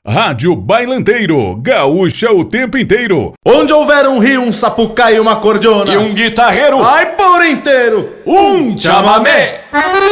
Rádio Bailanteiro, gaúcha o tempo inteiro. Onde houver um rio, um sapucaí, uma cordiona e um guitarreiro, ai por inteiro, um chamamé.